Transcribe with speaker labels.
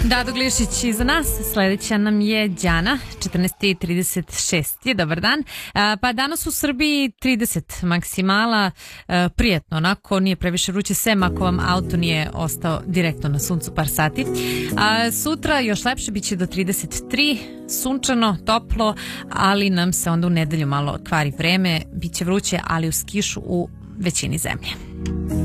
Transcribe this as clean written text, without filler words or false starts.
Speaker 1: Dado Glišić iza nas, sledeća nam je Đana, 14:36 je, dobar dan. Pa danas u Srbiji 30 maksimala, prijatno, onako, nije previše vruće, sem ako vam auto nije ostao direktno na suncu par sati. Sutra još lepše, bit će do 33, sunčano, toplo, ali nam se onda u nedelju malo kvari vreme, bit će vruće, ali uz kišu u većini zemlje.